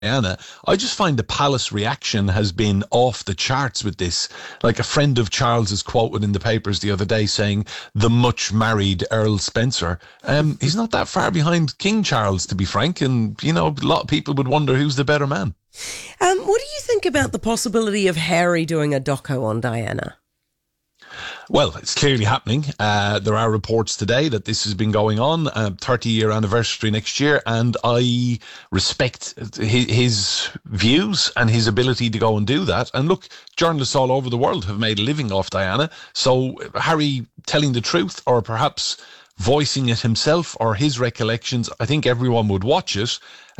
Diana. I just find the palace reaction has been off the charts with this. Like, a friend of Charles is quoted in the papers the other day saying, the much married Earl Spencer. He's not that far behind King Charles, to be frank. And, a lot of people would wonder who's the better man. What do you think about the possibility of Harry doing a doco on Diana? Well, it's clearly happening. There are reports today that this has been going on, 30-year anniversary next year, and I respect his views and his ability to go and do that. And look, journalists all over the world have made a living off Diana, so Harry telling the truth, or perhaps voicing it himself or his recollections, I think everyone would watch it.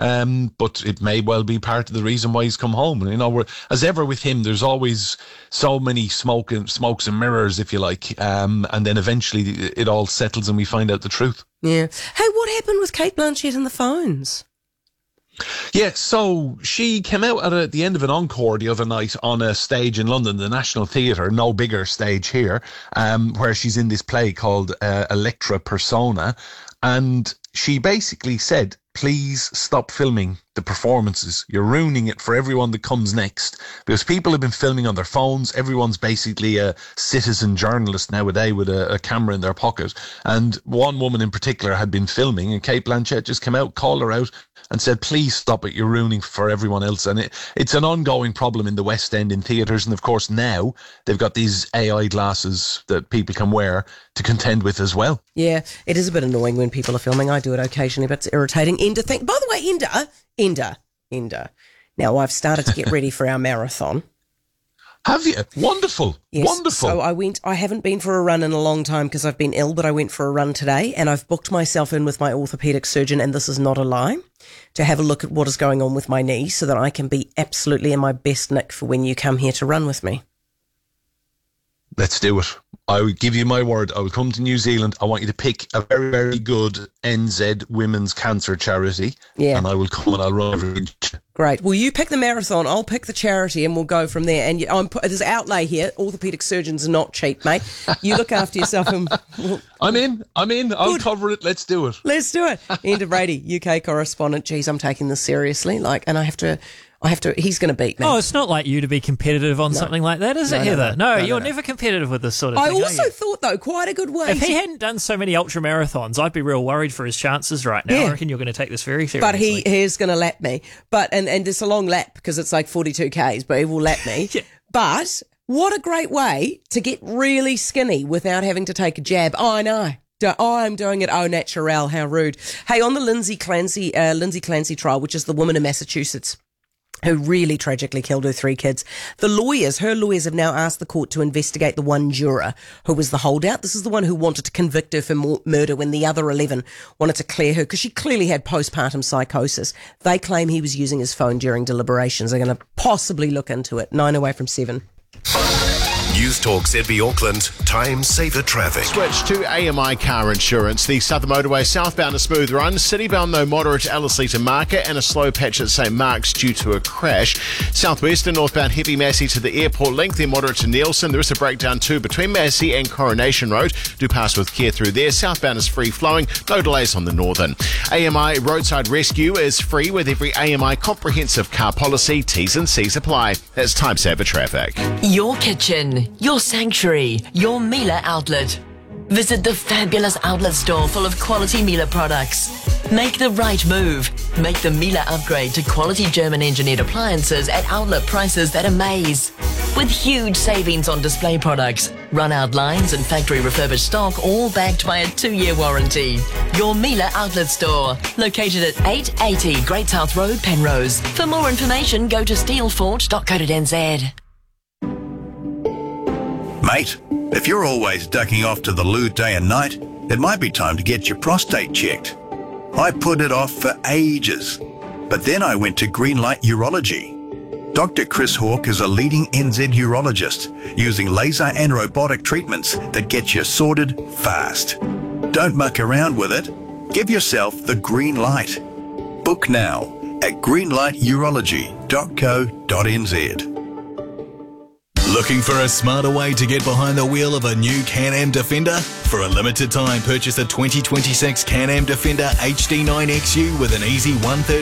But it may well be part of the reason why he's come home. And, as ever with him, there's always so many smokes and mirrors, if you like. And then eventually it all settles and we find out the truth. Yeah. Hey, what happened with Cate Blanchett and the phones? Yeah, so she came out at the end of an encore the other night on a stage in London, the National Theatre, no bigger stage here, where she's in this play called Electra Persona. And she basically said, please stop filming the performances. You're ruining it for everyone that comes next, because people have been filming on their phones. Everyone's basically a citizen journalist nowadays with a camera in their pocket. And one woman in particular had been filming, and Cate Blanchett just came out, called her out and said, please stop it. You're ruining for everyone else. And it's an ongoing problem in the West End in theatres. And of course now they've got these AI glasses that people can wear to contend with as well. Yeah, it is a bit annoying when people are filming. I do it occasionally, but it's irritating. Enda, by the way, Enda. Now, I've started to get ready for our marathon. Have you? Wonderful. Yes. Wonderful. So I haven't been for a run in a long time because I've been ill, but I went for a run today, and I've booked myself in with my orthopaedic surgeon, and this is not a lie, to have a look at what is going on with my knee so that I can be absolutely in my best nick for when you come here to run with me. Let's do it. I will give you my word. I will come to New Zealand. I want you to pick a very, very good NZ women's cancer charity. Yeah. And I will come and I'll run every. Great. Well, you pick the marathon, I'll pick the charity, and we'll go from there. And there's outlay here. Orthopaedic surgeons are not cheap, mate. You look after yourself. And I'm in. I'll cover it. Let's do it. Let's do it. Enda Brady, UK correspondent. Geez, I'm taking this seriously. And I have to, he's going to beat me. Oh, it's not like you to be competitive on something like that, is it, Heather? No, you're never competitive with this sort of thing. I also thought, though, quite a good way. If he hadn't done so many ultra marathons, I'd be real worried for his chances right now. Yeah. I reckon you're going to take this very seriously. But he is going to lap me. And it's a long lap because it's like 42 Ks, but he will lap me. Yeah. But what a great way to get really skinny without having to take a jab. Oh, I know. I'm doing it au naturel. How rude. Hey, on the Lindsay Clancy trial, which is the woman in Massachusetts who really tragically killed her 3 kids. Her lawyers have now asked the court to investigate the one juror who was the holdout. This is the one who wanted to convict her for murder when the other 11 wanted to clear her because she clearly had postpartum psychosis. They claim he was using his phone during deliberations. They're going to possibly look into it. 9 away from 7. News Talk ZB Auckland, time saver traffic. Switch to AMI car insurance. The Southern Motorway southbound a smooth run. Citybound though moderate to Ellerslie to Market and a slow patch at St Mark's due to a crash. Southwest and northbound heavy Massey to the airport link. Then moderate to Nielsen. There is a breakdown too between Massey and Coronation Road. Do pass with care through there. Southbound is free flowing. No delays on the northern. AMI roadside rescue is free with every AMI comprehensive car policy. T's and C's apply. That's time saver traffic. Your kitchen, your sanctuary, your Miele outlet. Visit the fabulous outlet store full of quality Miele products. Make the right move. Make the Miele upgrade to quality German engineered appliances at outlet prices that amaze. With huge savings on display products, run-out lines and factory refurbished stock, all backed by a 2-year warranty. Your Miele outlet store, located at 880 Great South Road, Penrose. For more information, go to steelfort.co.nz. Mate, if you're always ducking off to the loo day and night, it might be time to get your prostate checked. I put it off for ages, but then I went to Greenlight Urology. Dr. Chris Hawke is a leading NZ urologist using laser and robotic treatments that get you sorted fast. Don't muck around with it. Give yourself the green light. Book now at greenlighturology.co.nz. Looking for a smarter way to get behind the wheel of a new Can-Am Defender? For a limited time, purchase a 2026 Can-Am Defender HD9 XU with an easy 1/3